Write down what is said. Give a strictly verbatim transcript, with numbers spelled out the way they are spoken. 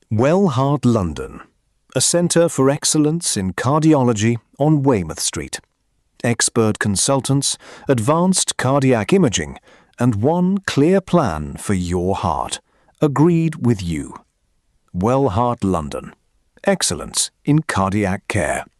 Wellheart London, a centre for excellence in cardiology on Weymouth Street. Expert consultants, advanced cardiac imaging, and one clear plan for your heart. Agreed with you. Wellheart London. Excellence in cardiac care.